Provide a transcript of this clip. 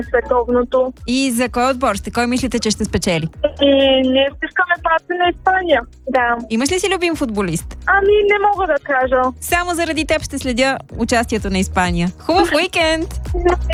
световното. И за кой отбор сте? Кой мислите, че ще спечели? И ние стискаме палци на Испания. Да. Имаш ли си любим футболист? Ами не мога да кажа. Само заради теб ще следя участието на Испания. Хубав уикенд!